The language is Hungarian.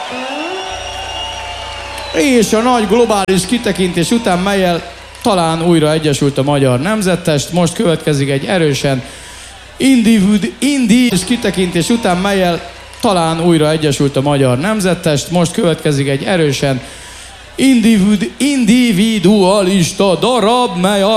És a nagy globális kitekintés után, mellyel talán újra egyesült a magyar nemzettest, most következik egy erősen individuális kitekintés után, mellyel talán újra egyesült a magyar nemzettest, most következik egy erősen individualista darab, mely a